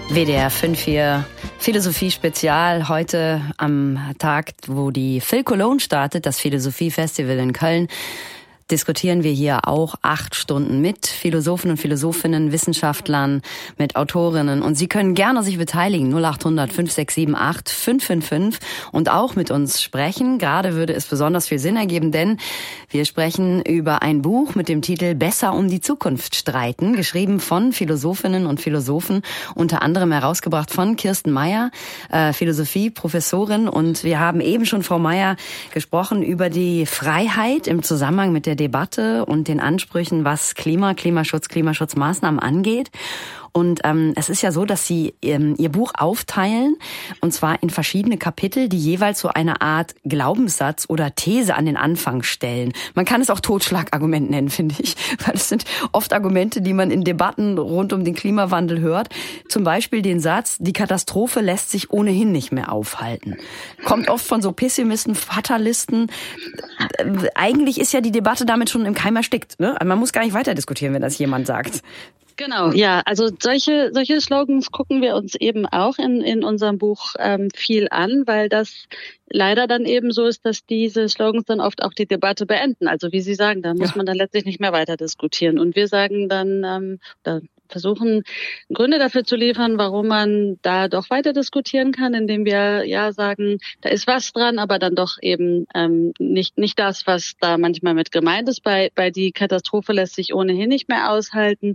WDR 5 hier, Philosophie-Spezial, heute am Tag, wo die Phil Cologne startet, das Philosophie-Festival in Köln. Diskutieren wir hier auch 8 Stunden mit Philosophen und Philosophinnen, Wissenschaftlern, mit Autorinnen. Und Sie können gerne sich beteiligen, 0800 5678 555 und auch mit uns sprechen. Gerade würde es besonders viel Sinn ergeben, denn wir sprechen über ein Buch mit dem Titel Besser um die Zukunft streiten, geschrieben von Philosophinnen und Philosophen, unter anderem herausgebracht von Kirsten Meyer, Philosophie-Professorin. Und wir haben eben schon, Frau Meyer, gesprochen über die Freiheit im Zusammenhang mit der Debatte und den Ansprüchen, was Klimaschutzmaßnahmen angeht. Und es ist ja so, dass Sie Ihr Buch aufteilen, und zwar in verschiedene Kapitel, die jeweils so eine Art Glaubenssatz oder These an den Anfang stellen. Man kann es auch Totschlagargument nennen, finde ich, weil es sind oft Argumente, die man in Debatten rund um den Klimawandel hört. Zum Beispiel den Satz, die Katastrophe lässt sich ohnehin nicht mehr aufhalten. Kommt oft von so Pessimisten, Fatalisten. Eigentlich ist ja die Debatte damit schon im Keim erstickt, ne? Man muss gar nicht weiter diskutieren, wenn das jemand sagt. Genau, ja, also solche Slogans gucken wir uns eben auch in unserem Buch viel an, weil das leider dann eben so ist, dass diese Slogans dann oft auch die Debatte beenden. Also wie Sie sagen, da muss man dann letztlich nicht mehr weiter diskutieren. Und wir sagen dann, versuchen Gründe dafür zu liefern, warum man da doch weiter diskutieren kann, indem wir ja sagen, da ist was dran, aber dann doch eben nicht das, was da manchmal mit gemeint ist. Bei die Katastrophe lässt sich ohnehin nicht mehr aufhalten,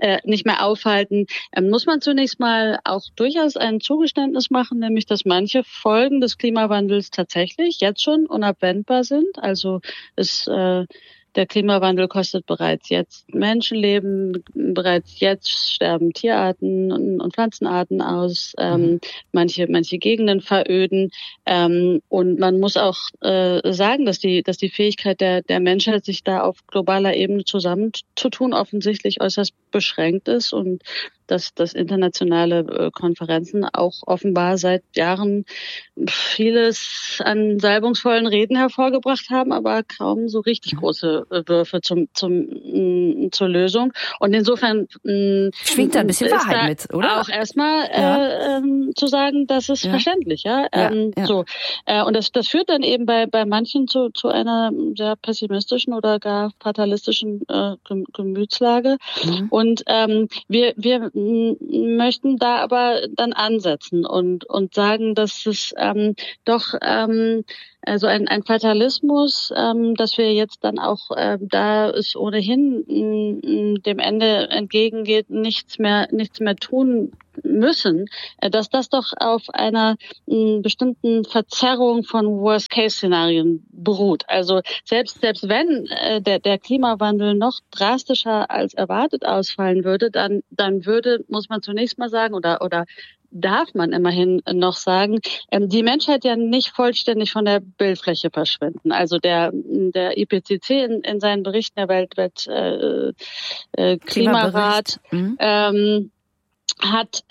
muss man zunächst mal auch durchaus ein Zugeständnis machen, nämlich dass manche Folgen des Klimawandels tatsächlich jetzt schon unabwendbar sind. Also der Klimawandel kostet bereits jetzt Menschenleben, bereits jetzt sterben Tierarten und Pflanzenarten aus, manche Gegenden veröden. Und man muss auch sagen, dass die Fähigkeit der Menschheit, sich da auf globaler Ebene zusammenzutun, offensichtlich äußerst beschränkt ist und dass internationale Konferenzen auch offenbar seit Jahren vieles an salbungsvollen Reden hervorgebracht haben, aber kaum so richtig große Würfe zur Lösung. Und insofern schwingt da ein bisschen Wahrheit mit, oder? Auch erstmal zu sagen, das ist verständlich, ja. So. Und das führt dann eben bei manchen zu einer sehr pessimistischen oder gar fatalistischen Gemütslage. Und wir möchten da aber dann ansetzen und sagen, dass es also ein Fatalismus, dass wir jetzt dann auch, da es ohnehin dem Ende entgegengeht, nichts mehr tun müssen, dass das doch auf einer bestimmten Verzerrung von Worst-Case-Szenarien beruht. Also selbst wenn der Klimawandel noch drastischer als erwartet ausfallen würde, dann muss man zunächst mal sagen, oder darf man immerhin noch sagen, die Menschheit ja nicht vollständig von der Bildfläche verschwinden. Also der IPCC in seinen Berichten, der Klimarat, hat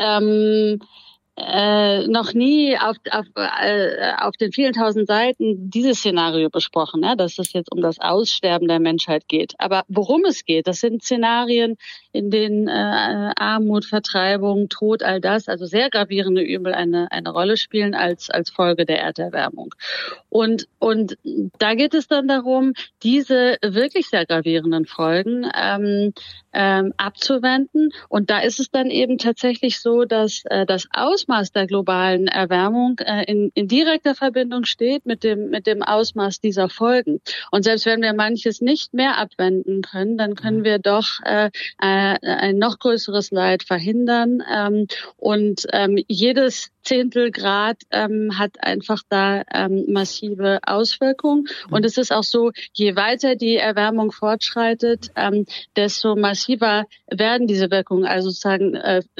noch nie auf den vielen tausend Seiten dieses Szenario besprochen, dass es jetzt um das Aussterben der Menschheit geht. Aber worum es geht, das sind Szenarien, in denen Armut, Vertreibung, Tod, all das, also sehr gravierende Übel eine Rolle spielen als Folge der Erderwärmung. Und da geht es dann darum, diese wirklich sehr gravierenden Folgen abzuwenden. Und da ist es dann eben tatsächlich so, dass das Ausmaß der globalen Erwärmung in direkter Verbindung steht mit dem Ausmaß dieser Folgen. Und selbst wenn wir manches nicht mehr abwenden können, dann können wir doch ein noch größeres Leid verhindern. Und jedes Zehntel Grad hat einfach da massive Auswirkungen. Und es ist auch so, je weiter die Erwärmung fortschreitet, desto massiver werden diese Wirkungen. Also sozusagen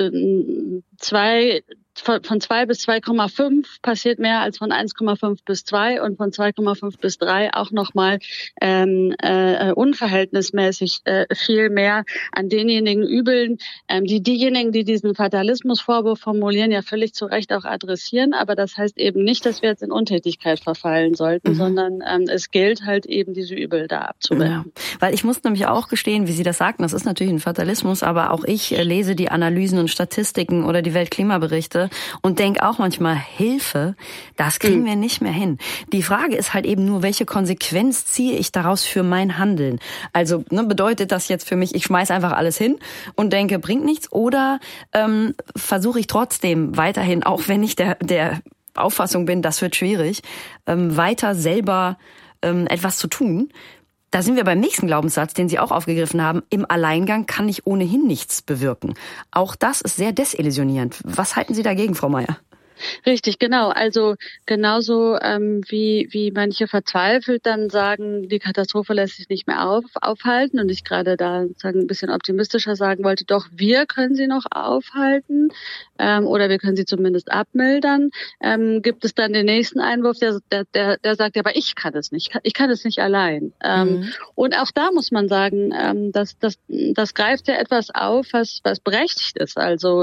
von 2 bis 2,5 passiert mehr als von 1,5 bis 2 und von 2,5 bis 3 auch nochmal unverhältnismäßig viel mehr an denjenigen Übeln, diejenigen, die diesen Fatalismusvorwurf formulieren, ja völlig zu Recht vielleicht auch adressieren, aber das heißt eben nicht, dass wir jetzt in Untätigkeit verfallen sollten, sondern es gilt halt eben, diese Übel da abzuwenden. Ja. Weil ich muss nämlich auch gestehen, wie Sie das sagten, das ist natürlich ein Fatalismus, aber auch ich lese die Analysen und Statistiken oder die Weltklimaberichte und denke auch manchmal, Hilfe, das kriegen wir nicht mehr hin. Die Frage ist halt eben nur, welche Konsequenz ziehe ich daraus für mein Handeln? Also bedeutet das jetzt für mich, ich schmeiß einfach alles hin und denke, bringt nichts, oder versuche ich trotzdem weiterhin, auch wenn ich der Auffassung bin, das wird schwierig, weiter selber etwas zu tun. Da sind wir beim nächsten Glaubenssatz, den Sie auch aufgegriffen haben. Im Alleingang kann ich ohnehin nichts bewirken. Auch das ist sehr desillusionierend. Was halten Sie dagegen, Frau Meier? Richtig, genau. Also genauso wie manche verzweifelt dann sagen, die Katastrophe lässt sich nicht mehr aufhalten, und ich gerade da ein bisschen optimistischer sagen wollte, doch, wir können sie noch aufhalten oder wir können sie zumindest abmildern, gibt es dann den nächsten Einwurf, der sagt, ja, aber ich kann es nicht, ich kann es nicht allein. Und auch da muss man sagen, das greift ja etwas auf, was berechtigt ist. Also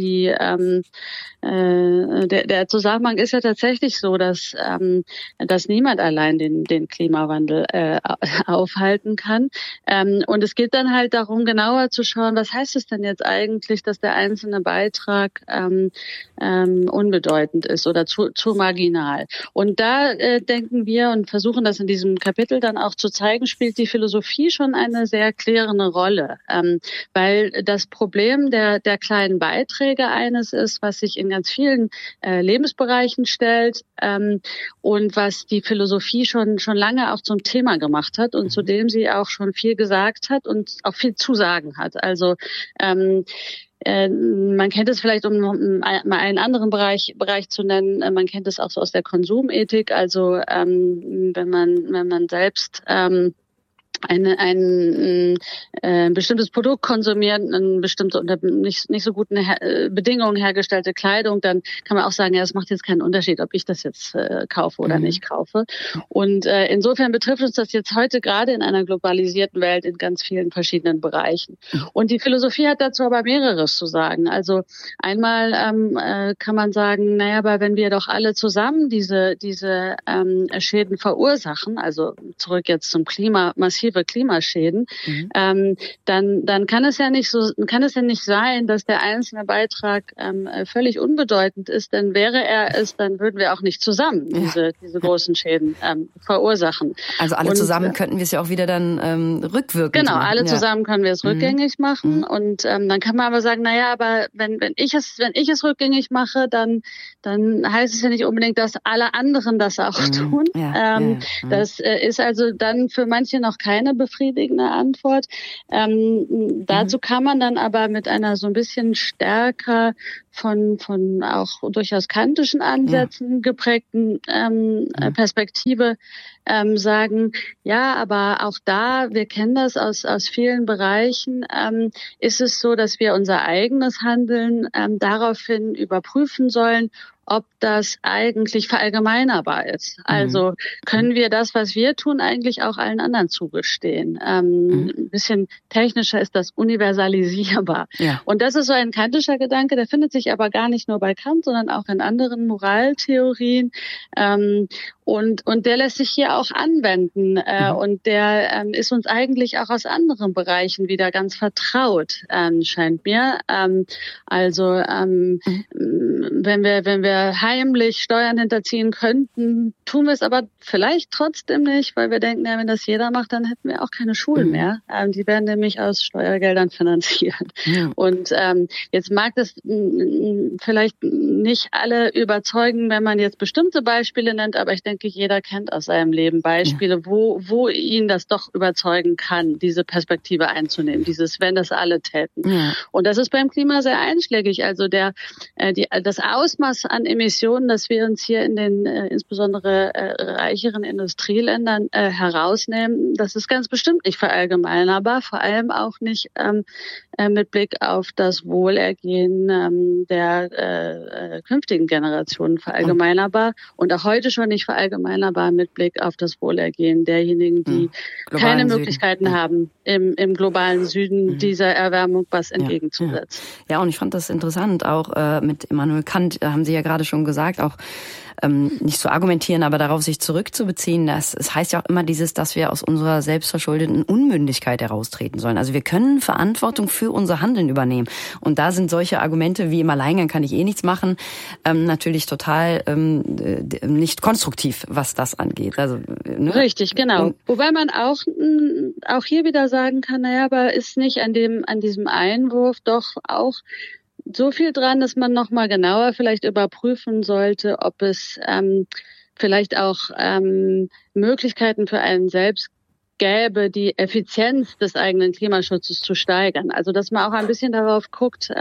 der Zusammenhang ist ja tatsächlich so, dass niemand allein den Klimawandel aufhalten kann. Und es geht dann halt darum, genauer zu schauen, was heißt es denn jetzt eigentlich, dass der einzelne Beitrag unbedeutend ist oder zu marginal. Und da denken wir und versuchen das in diesem Kapitel dann auch zu zeigen, spielt die Philosophie schon eine sehr klärende Rolle. Weil das Problem der kleinen Beiträge eines ist, was sich in ganz vielen Lebensbereichen stellt und was die Philosophie schon lange auch zum Thema gemacht hat und zu dem sie auch schon viel gesagt hat und auch viel zu sagen hat. Also man kennt es vielleicht, um mal einen anderen Bereich zu nennen, man kennt es auch so aus der Konsumethik. Also wenn man selbst ein bestimmtes Produkt konsumieren, eine bestimmte unter nicht so guten Bedingungen hergestellte Kleidung, dann kann man auch sagen, ja, es macht jetzt keinen Unterschied, ob ich das jetzt kaufe oder nicht kaufe. Und insofern betrifft uns das jetzt heute gerade in einer globalisierten Welt in ganz vielen verschiedenen Bereichen. Und die Philosophie hat dazu aber mehreres zu sagen. Also einmal kann man sagen, naja, aber wenn wir doch alle zusammen diese Schäden verursachen, also zurück jetzt zum Klima, massive Klimaschäden, dann kann es ja nicht sein, dass der einzelne Beitrag völlig unbedeutend ist, denn wäre er es, dann würden wir auch nicht zusammen diese großen Schäden verursachen. Also alle zusammen könnten wir es ja auch wieder dann rückwirkend machen. Alle zusammen können wir es rückgängig machen, und dann kann man aber sagen, naja, aber wenn ich es rückgängig mache, dann heißt es ja nicht unbedingt, dass alle anderen das auch tun. Das ist also dann für manche noch keine befriedigende Antwort. Dazu kann man dann aber mit einer so ein bisschen stärker von auch durchaus kantischen Ansätzen geprägten Perspektive sagen, ja, aber auch da, wir kennen das aus vielen Bereichen, ist es so, dass wir unser eigenes Handeln daraufhin überprüfen sollen, ob das eigentlich verallgemeinerbar ist. Also können wir das, was wir tun, eigentlich auch allen anderen zugestehen. Ein bisschen technischer ist das universalisierbar. Ja. Und das ist so ein kantischer Gedanke, der findet sich aber gar nicht nur bei Kant, sondern auch in anderen Moraltheorien. Und der lässt sich hier auch anwenden. Und der ist uns eigentlich auch aus anderen Bereichen wieder ganz vertraut, scheint mir. Wenn wir heimlich Steuern hinterziehen könnten, tun wir es aber vielleicht trotzdem nicht, weil wir denken, ja, wenn das jeder macht, dann hätten wir auch keine Schulen mehr. Die werden nämlich aus Steuergeldern finanziert. Ja. Und jetzt mag das vielleicht nicht alle überzeugen, wenn man jetzt bestimmte Beispiele nennt, aber ich denke, jeder kennt aus seinem Leben Beispiele, wo ihn das doch überzeugen kann, diese Perspektive einzunehmen, wenn das alle täten. Ja. Und das ist beim Klima sehr einschlägig. Also das Ausmaß an Emissionen, das wir uns hier in den insbesondere reicheren Industrieländern herausnehmen, das ist ganz bestimmt nicht verallgemeinerbar, vor allem auch nicht mit Blick auf das Wohlergehen der künftigen Generationen verallgemeinerbar und auch heute schon nicht verallgemeinerbar mit Blick auf das Wohlergehen derjenigen, die keine Möglichkeiten haben, im globalen Süden dieser Erwärmung was entgegenzusetzen. Ja, und ich fand das interessant, auch mit Immanuel Kant, haben Sie ja gerade schon gesagt, auch nicht zu argumentieren, aber darauf sich zurückzubeziehen, es heißt ja auch immer dass wir aus unserer selbstverschuldeten Unmündigkeit heraustreten sollen. Also wir können Verantwortung für unser Handeln übernehmen. Und da sind solche Argumente wie im Alleingang kann ich eh nichts machen, natürlich total nicht konstruktiv, was das angeht. Also, ne? Richtig, genau. Wobei man auch hier wieder sagen kann, naja, aber ist nicht an diesem Einwurf doch auch so viel dran, dass man noch mal genauer vielleicht überprüfen sollte, ob es vielleicht auch Möglichkeiten für einen selbst gäbe, die Effizienz des eigenen Klimaschutzes zu steigern. Also dass man auch ein bisschen darauf guckt,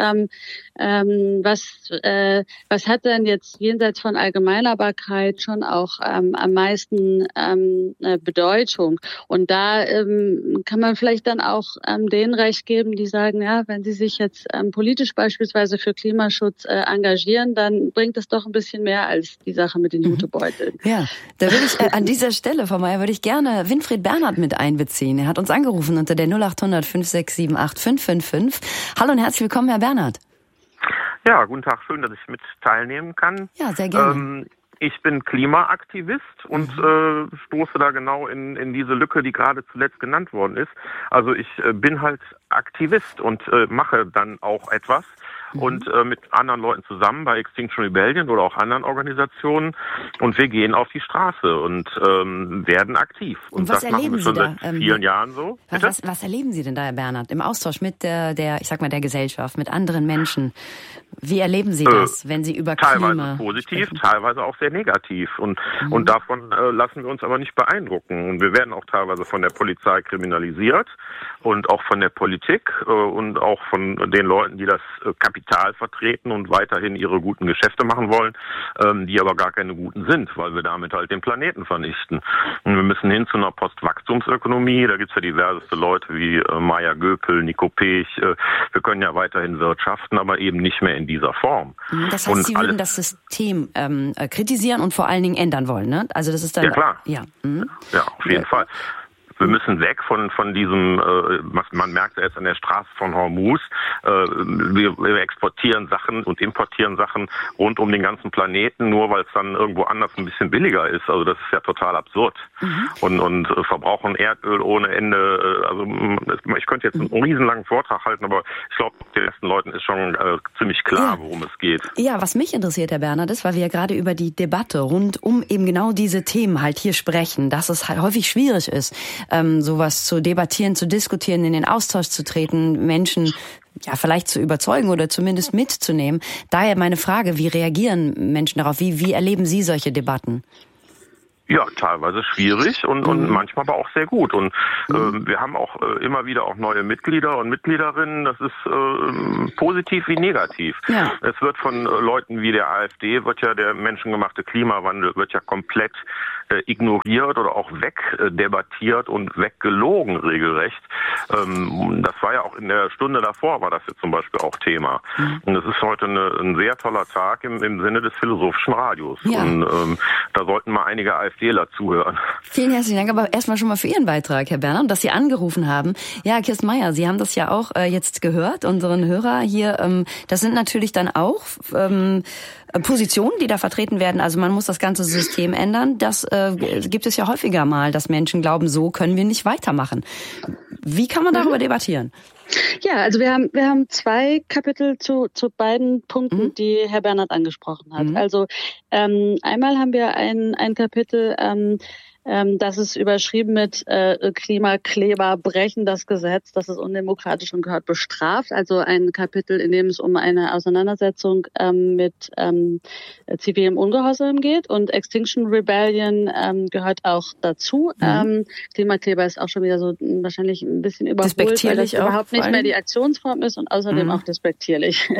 was hat denn jetzt jenseits von Allgemeinerbarkeit schon auch am meisten Bedeutung. Und da kann man vielleicht dann auch denen recht geben, die sagen, ja, wenn sie sich jetzt politisch beispielsweise für Klimaschutz engagieren, dann bringt das doch ein bisschen mehr als die Sache mit den Jutebeuteln. Ja, da würde ich an dieser Stelle, Frau Meyer, würde ich gerne Winfried Bernhard mit einbeziehen. Er hat uns angerufen unter der 0800 5678 555. Hallo und herzlich willkommen, Herr Bernhard. Ja, guten Tag. Schön, dass ich mit teilnehmen kann. Ja, sehr gerne. Ich bin Klimaaktivist und stoße da genau in diese Lücke, die gerade zuletzt genannt worden ist. Also ich bin halt Aktivist und mache dann auch etwas. Und mit anderen Leuten zusammen bei Extinction Rebellion oder auch anderen Organisationen. Und wir gehen auf die Straße und werden aktiv. Und was das machen wir schon seit vielen Jahren so. Was erleben Sie denn da, Herr Bernhard, im Austausch mit der Gesellschaft, mit anderen Menschen? Wie erleben Sie das, wenn Sie über Klima Klima teilweise positiv, sprechen? teilweise auch sehr negativ. Und davon lassen wir uns aber nicht beeindrucken. Und wir werden auch teilweise von der Polizei kriminalisiert und auch von der Politik und auch von den Leuten, die das Kapital vertreten und weiterhin ihre guten Geschäfte machen wollen, die aber gar keine guten sind, weil wir damit halt den Planeten vernichten. Und wir müssen hin zu einer Postwachstumsökonomie. Da gibt's ja diverseste Leute wie Maya Göpel, Nico Pech. Wir können ja weiterhin wirtschaften, aber eben nicht mehr in dieser Form. Das heißt, Sie würden das System kritisieren und vor allen Dingen ändern wollen, ne? Also das ist dann... Ja, klar. Ja, ja auf jeden Fall. Wir müssen weg von diesem, man merkt ja jetzt an der Straße von Hormuz, wir exportieren Sachen und importieren Sachen rund um den ganzen Planeten, nur weil es dann irgendwo anders ein bisschen billiger ist. Also das ist ja total absurd. Und verbrauchen Erdöl ohne Ende. Also ich könnte jetzt einen riesenlangen Vortrag halten, aber ich glaube, den ersten Leuten ist schon ziemlich klar, worum es geht. Ja, was mich interessiert, Herr Bernhard, ist, weil wir ja gerade über die Debatte rund um eben genau diese Themen halt hier sprechen, dass es halt häufig schwierig ist, sowas zu debattieren, zu diskutieren, in den Austausch zu treten, Menschen ja vielleicht zu überzeugen oder zumindest mitzunehmen. Daher meine Frage, wie reagieren Menschen darauf? Wie erleben Sie solche Debatten? Ja, teilweise schwierig und manchmal aber auch sehr gut. Und wir haben auch immer wieder auch neue Mitglieder und Mitgliederinnen. Das ist positiv wie negativ. Ja. Es wird von Leuten wie der AfD, wird ja der menschengemachte Klimawandel wird ja komplett ignoriert oder auch wegdebattiert und weggelogen regelrecht. Das war ja auch in der Stunde davor, war das jetzt zum Beispiel auch Thema. Und es ist heute ein sehr toller Tag im Sinne des philosophischen Radios. Ja. Und da sollten mal einige AfDler zuhören. Vielen herzlichen Dank, aber erstmal schon mal für Ihren Beitrag, Herr Bernhard, dass Sie angerufen haben. Ja, Kirsten Meyer, Sie haben das ja auch jetzt gehört, unseren Hörer hier. Das sind natürlich dann auch Positionen, die da vertreten werden. Also man muss das ganze System ändern. Das gibt es ja häufiger mal, dass Menschen glauben, so können wir nicht weitermachen. Wie kann man darüber debattieren? Ja, also wir haben zwei Kapitel zu beiden Punkten, die Herr Bernhard angesprochen hat. Also einmal haben wir ein Kapitel, das ist überschrieben mit Klimakleber brechen das Gesetz, das ist undemokratisch und gehört bestraft. Also ein Kapitel, in dem es um eine Auseinandersetzung mit zivilem Ungehorsam geht. Und Extinction Rebellion gehört auch dazu. Klimakleber ist auch schon wieder so wahrscheinlich ein bisschen überholt, weil das überhaupt nicht mehr die Aktionsform ist und außerdem auch despektierlich.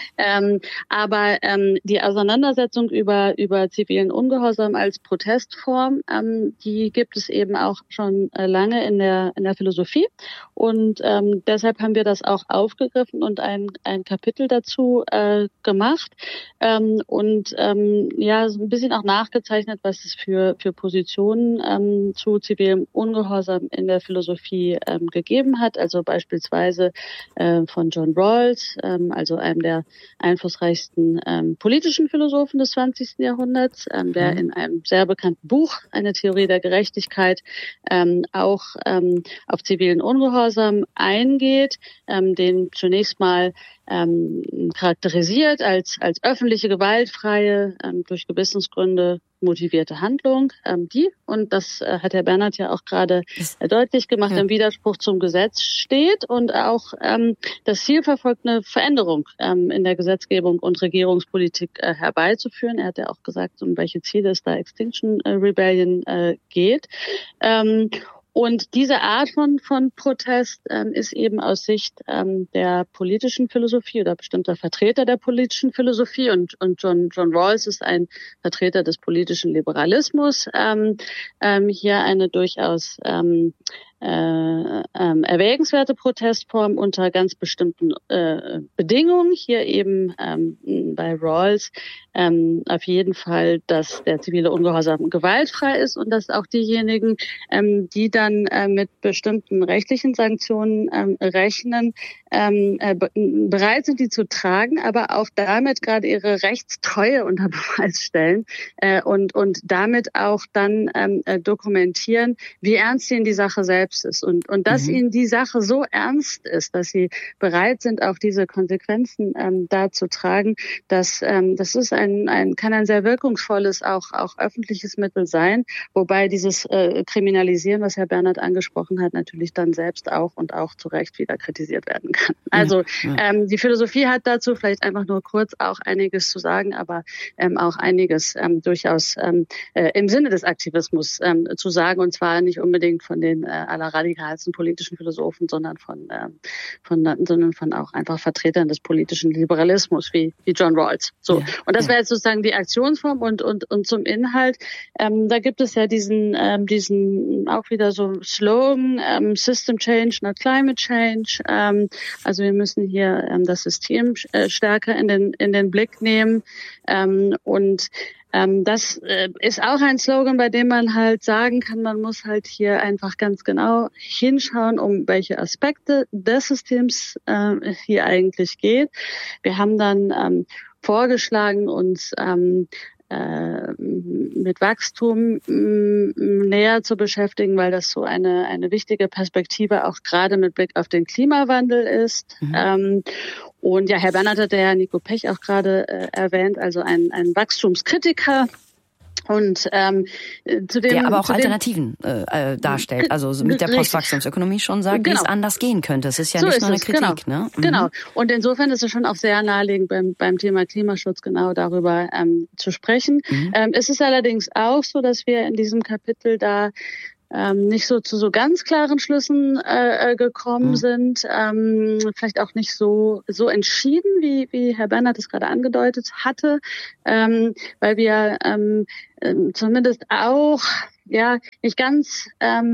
Aber die Auseinandersetzung über zivilen Ungehorsam als Protestform, die gibt es eben auch schon lange in der Philosophie. Und deshalb haben wir das auch aufgegriffen und ein Kapitel dazu gemacht. Und so ein bisschen auch nachgezeichnet, was es für Positionen zu zivilem Ungehorsam in der Philosophie gegeben hat. Also beispielsweise von John Rawls, also einem der einflussreichsten politischen Philosophen des 20. Jahrhunderts, der in einem sehr bekannten Buch, Eine Theorie der Gerechtigkeit, auch auf zivilen Ungehorsam eingeht, den zunächst mal charakterisiert als öffentliche, gewaltfreie, durch Gewissensgründe motivierte Handlung, und das hat Herr Bernhard ja auch gerade deutlich gemacht, im Widerspruch zum Gesetz steht und auch das Ziel verfolgt, eine Veränderung in der Gesetzgebung und Regierungspolitik herbeizuführen. Er hat ja auch gesagt, um welche Ziele es da Extinction Rebellion geht. Und diese Art von Protest ist eben aus Sicht der politischen Philosophie oder bestimmter Vertreter der politischen Philosophie, und John Rawls ist ein Vertreter des politischen Liberalismus, hier eine durchaus erwägenswerte Protestform unter ganz bestimmten Bedingungen. Hier eben bei Rawls auf jeden Fall, dass der zivile Ungehorsam gewaltfrei ist und dass auch diejenigen, die dann mit bestimmten rechtlichen Sanktionen rechnen, bereit sind, die zu tragen, aber auch damit gerade ihre Rechtstreue unter Beweis stellen und damit auch dann dokumentieren, wie ernst ihnen die Sache selbst ist und dass ihnen die Sache so ernst ist, dass sie bereit sind, auch diese Konsequenzen da zu tragen. Das ist kann ein sehr wirkungsvolles auch öffentliches Mittel sein, wobei dieses Kriminalisieren, was Herr Bernhard angesprochen hat, natürlich dann selbst auch zu Recht wieder kritisiert werden kann. Also die Philosophie hat dazu vielleicht einfach nur kurz auch einiges zu sagen, aber auch einiges durchaus im Sinne des Aktivismus zu sagen, und zwar nicht unbedingt von den allerradikalsten politischen Philosophen, sondern von auch einfach Vertretern des politischen Liberalismus wie John Rawls. So. Und das wäre jetzt sozusagen die Aktionsform und zum Inhalt. Da gibt es ja diesen auch wieder so Slogan, System Change, not Climate Change. Also wir müssen hier das System stärker in den Blick nehmen. Das ist auch ein Slogan, bei dem man halt sagen kann, man muss halt hier einfach ganz genau hinschauen, um welche Aspekte des Systems hier eigentlich geht. Wir haben dann vorgeschlagen, uns mit Wachstum näher zu beschäftigen, weil das so eine wichtige Perspektive auch gerade mit Blick auf den Klimawandel ist. Und ja, Herr Bernhard hat ja Nico Pech auch gerade erwähnt, also ein Wachstumskritiker. Und der aber auch Alternativen darstellt, also mit der Postwachstumsökonomie schon sagt, wie es anders gehen könnte. Es ist ja so nicht nur eine Kritik. Genau. Ne? Genau. Und insofern ist es schon auch sehr naheliegend beim Thema Klimaschutz genau darüber zu sprechen. Es ist allerdings auch so, dass wir in diesem Kapitel da nicht so zu so ganz klaren Schlüssen gekommen sind, vielleicht auch nicht so entschieden, wie Herr Bernhard es gerade angedeutet hatte, weil wir zumindest auch nicht ganz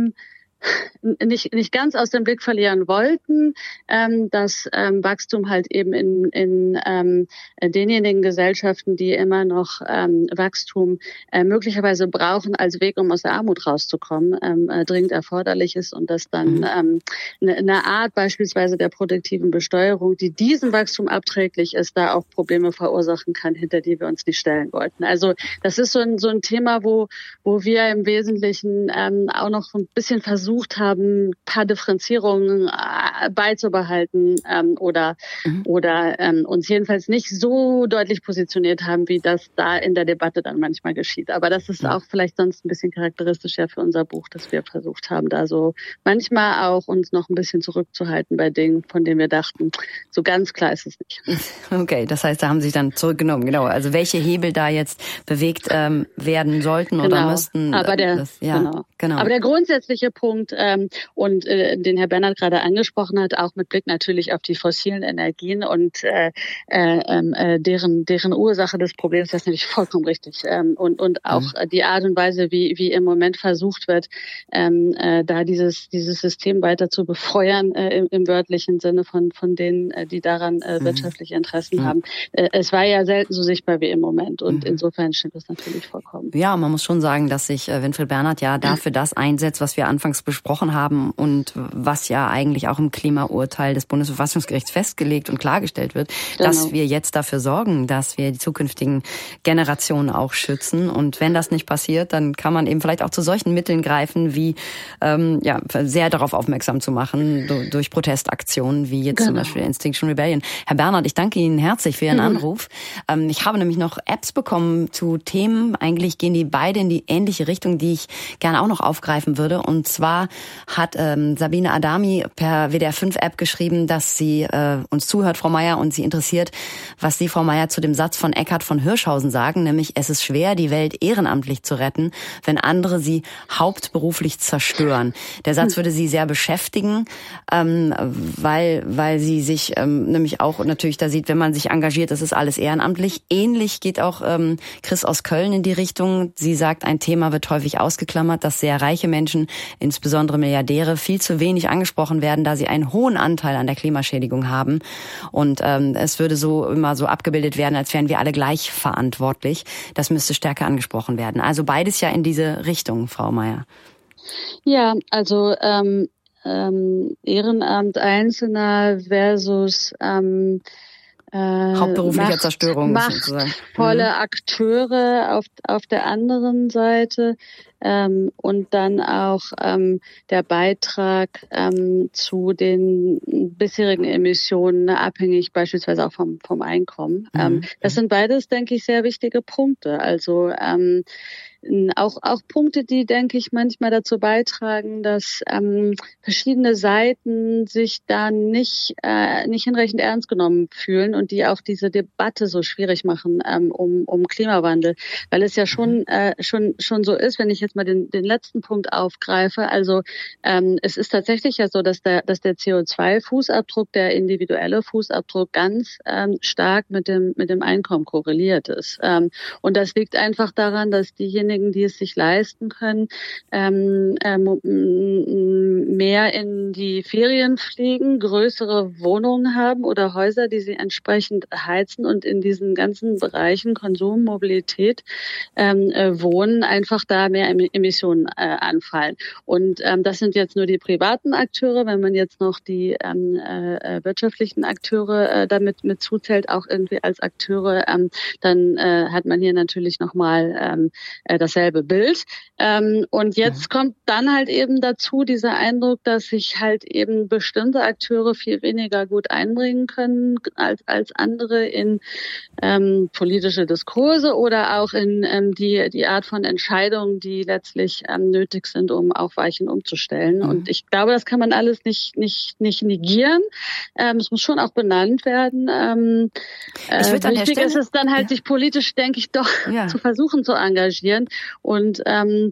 aus dem Blick verlieren wollten, dass Wachstum halt eben in denjenigen Gesellschaften, die immer noch Wachstum möglicherweise brauchen als Weg, um aus der Armut rauszukommen, dringend erforderlich ist, und dass dann eine Art beispielsweise der produktiven Besteuerung, die diesem Wachstum abträglich ist, da auch Probleme verursachen kann, hinter die wir uns nicht stellen wollten. Also das ist so ein Thema, wo wir im Wesentlichen auch noch so ein bisschen versucht haben, ein paar Differenzierungen beizubehalten oder uns jedenfalls nicht so deutlich positioniert haben, wie das da in der Debatte dann manchmal geschieht. Aber das ist auch vielleicht sonst ein bisschen charakteristisch ja für unser Buch, dass wir versucht haben, da so manchmal auch uns noch ein bisschen zurückzuhalten bei Dingen, von denen wir dachten, so ganz klar ist es nicht. Okay, das heißt, da haben Sie sich dann zurückgenommen, genau. Also welche Hebel da jetzt bewegt werden sollten oder müssten. Aber Aber der grundsätzliche Punkt Punkt, und den Herr Bernhard gerade angesprochen hat, auch mit Blick natürlich auf die fossilen Energien und deren Ursache des Problems, das ist natürlich vollkommen richtig. Und auch die Art und Weise, wie im Moment versucht wird, da dieses System weiter zu befeuern, im wörtlichen Sinne von denen, die daran wirtschaftliche Interessen haben. Es war ja selten so sichtbar wie im Moment und insofern stimmt das natürlich vollkommen. Ja, man muss schon sagen, dass sich Winfried Bernhard ja dafür das einsetzt, was wir anfangs besprochen haben und was ja eigentlich auch im Klimaurteil des Bundesverfassungsgerichts festgelegt und klargestellt wird, dass wir jetzt dafür sorgen, dass wir die zukünftigen Generationen auch schützen. Und wenn das nicht passiert, dann kann man eben vielleicht auch zu solchen Mitteln greifen, wie sehr darauf aufmerksam zu machen durch Protestaktionen, wie jetzt zum Beispiel Extinction Rebellion. Herr Bernhard, ich danke Ihnen herzlich für Ihren Anruf. Ich habe nämlich noch Apps bekommen zu Themen, eigentlich gehen die beide in die ähnliche Richtung, die ich gerne auch noch aufgreifen würde. Und zwar hat Sabine Adami per WDR5-App geschrieben, dass sie uns zuhört, Frau Meier, und sie interessiert, was Sie, Frau Meier, zu dem Satz von Eckhard von Hirschhausen sagen, nämlich: Es ist schwer, die Welt ehrenamtlich zu retten, wenn andere sie hauptberuflich zerstören. Der Satz würde Sie sehr beschäftigen, weil sie sich nämlich auch natürlich da sieht, wenn man sich engagiert, das ist alles ehrenamtlich. Ähnlich geht auch Chris aus Köln in die Richtung. Sie sagt, ein Thema wird häufig ausgeklammert, dass sehr reiche Menschen, insbesondere Milliardäre, viel zu wenig angesprochen werden, da sie einen hohen Anteil an der Klimaschädigung haben. Und es würde so immer so abgebildet werden, als wären wir alle gleich verantwortlich. Das müsste stärker angesprochen werden. Also beides ja in diese Richtung, Frau Meier. Ja, also Ehrenamt Einzelner versus hauptberufliche Zerstörung sozusagen. Machtvolle Akteure auf der anderen Seite, und dann auch der Beitrag zu den bisherigen Emissionen, abhängig beispielsweise auch vom Einkommen. Das sind beides, denke ich, sehr wichtige Punkte. Also auch Punkte, die, denke ich, manchmal dazu beitragen, dass verschiedene Seiten sich da nicht hinreichend ernst genommen fühlen und die auch diese Debatte so schwierig machen um Klimawandel, weil es ja schon so ist, wenn ich jetzt mal den letzten Punkt aufgreife. Also es ist tatsächlich ja so, dass der CO2-Fußabdruck, der individuelle Fußabdruck, ganz stark mit dem Einkommen korreliert ist. Und das liegt einfach daran, dass diejenigen, die es sich leisten können, mehr in die Ferien fliegen, größere Wohnungen haben oder Häuser, die sie entsprechend heizen und in diesen ganzen Bereichen Konsum, Mobilität, Wohnen, einfach da mehr Emissionen anfallen. Und das sind jetzt nur die privaten Akteure. Wenn man jetzt noch die wirtschaftlichen Akteure damit mit zuzählt, auch irgendwie als Akteure, dann hat man hier natürlich nochmal dasselbe Bild. Und jetzt kommt dann halt eben dazu dieser Eindruck, dass sich halt eben bestimmte Akteure viel weniger gut einbringen können als andere in politische Diskurse oder auch in die Art von Entscheidungen, die letztlich nötig sind, um auch Weichen umzustellen. Und ich glaube, das kann man alles nicht negieren. Es muss schon auch benannt werden. Wichtig ist es dann halt, sich politisch, denke ich, doch zu versuchen zu engagieren. Und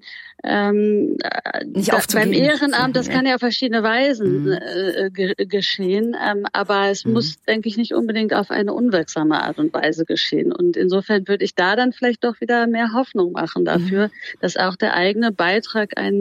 nicht beim Ehrenamt, das kann ja auf verschiedene Weisen geschehen, aber es muss, denke ich, nicht unbedingt auf eine unwirksame Art und Weise geschehen. Und insofern würde ich da dann vielleicht doch wieder mehr Hoffnung machen dafür, dass auch der eigene Beitrag einen